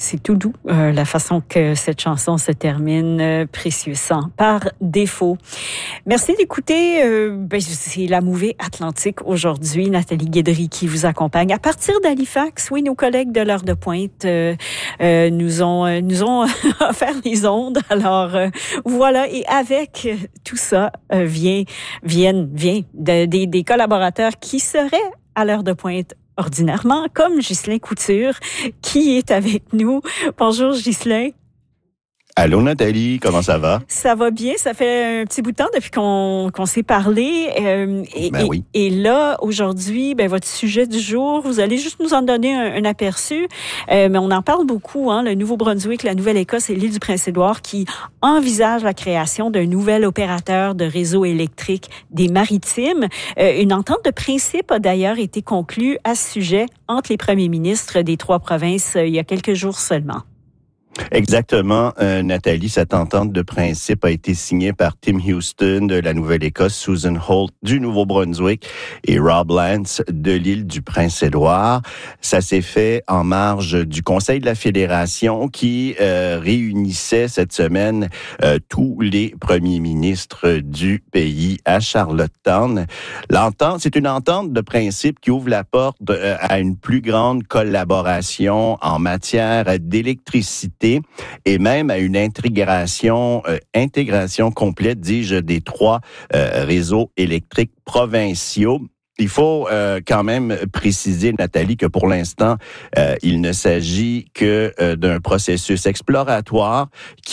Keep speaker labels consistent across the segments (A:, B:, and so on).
A: C'est tout doux, la façon que cette chanson se termine, Précieux sang, par défaut. Merci d'écouter, c'est la Mouvée Atlantique aujourd'hui. Nathalie Guédry qui vous accompagne. À partir d'Halifax, oui, nos collègues de l'heure de pointe nous ont offert les ondes. Alors, voilà. Et avec tout ça, viennent des collaborateurs qui seraient à l'heure de pointe ordinairement, comme Ghislain Couture, qui est avec nous. Bonjour, Ghislain.
B: Allô Nathalie, comment ça va?
A: Ça va bien, ça fait un petit bout de temps depuis qu'on s'est parlé.
B: Oui.
A: Et là, aujourd'hui, votre sujet du jour, vous allez juste nous en donner un aperçu, mais on en parle beaucoup, le Nouveau-Brunswick, la Nouvelle-Écosse et l'île du Prince-Édouard qui envisagent la création d'un nouvel opérateur de réseau électrique des Maritimes. Une entente de principe a d'ailleurs été conclue à ce sujet entre les premiers ministres des trois provinces il y a quelques jours seulement.
B: Exactement, Nathalie, cette entente de principe a été signée par Tim Houston de la Nouvelle-Écosse, Susan Holt du Nouveau-Brunswick et Rob Lance de l'île du Prince-Édouard. Ça s'est fait en marge du Conseil de la Fédération qui réunissait cette semaine tous les premiers ministres du pays à Charlottetown. L'entente, c'est une entente de principe qui ouvre la porte à une plus grande collaboration en matière d'électricité et même à une intégration complète, dis-je, des trois réseaux électriques provinciaux. Il faut quand même préciser, Nathalie, que pour l'instant, il ne s'agit que d'un processus exploratoire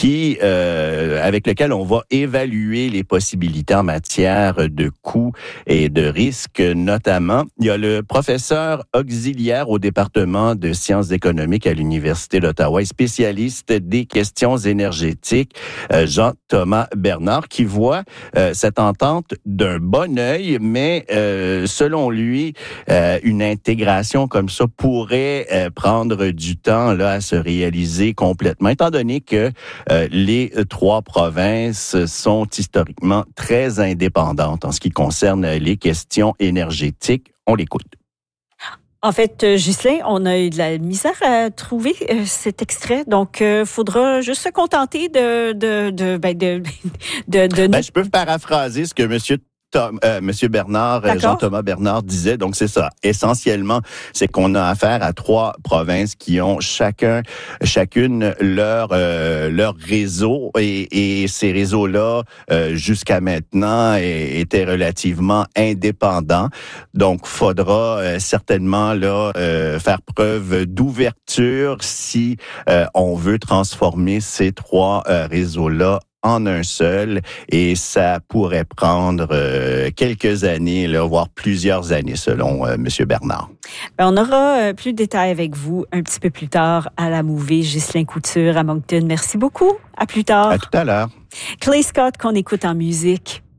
B: avec lequel on va évaluer les possibilités en matière de coûts et de risques, notamment. Il y a le professeur auxiliaire au département de sciences économiques à l'Université d'Ottawa et spécialiste des questions énergétiques, Jean-Thomas Bernard, qui voit cette entente d'un bon œil, mais selon lui, une intégration comme ça pourrait prendre du temps là à se réaliser complètement, étant donné que les trois provinces sont historiquement très indépendantes en ce qui concerne les questions énergétiques. On l'écoute.
A: En fait, Ghislain, on a eu de la misère à trouver cet extrait, donc faudra juste se contenter de
B: je peux paraphraser ce que Monsieur Bernard, Jean-Thomas Bernard disait. Donc, c'est ça. Essentiellement, c'est qu'on a affaire à trois provinces qui ont chacune leur réseau et ces réseaux-là, jusqu'à maintenant, étaient relativement indépendants. Donc, faudra certainement là faire preuve d'ouverture si on veut transformer ces trois réseaux-là en un seul, et ça pourrait prendre quelques années, là, voire plusieurs années, selon M. Bernard.
A: On aura plus de détails avec vous un petit peu plus tard à la Mouvée. Ghislain Couture à Moncton. Merci beaucoup. À plus tard.
B: À tout à l'heure.
A: Clay Scott qu'on écoute en musique.